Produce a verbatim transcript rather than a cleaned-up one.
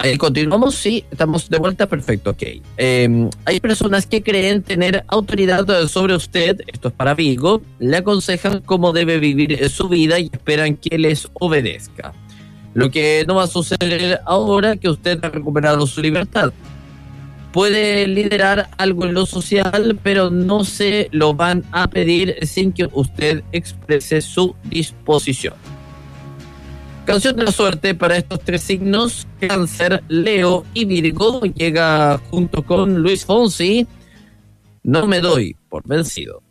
Ahí continuamos, sí, estamos de vuelta, perfecto, ok. Eh, hay personas que creen tener autoridad sobre usted, esto es para Virgo, le aconsejan cómo debe vivir su vida y esperan que les obedezca. Lo que no va a suceder ahora que usted ha recuperado su libertad. Puede liderar algo en lo social, pero no se lo van a pedir sin que usted exprese su disposición. Canción de la suerte para estos tres signos: Cáncer, Leo y Virgo. Llega junto con Luis Fonsi, No me doy por vencido.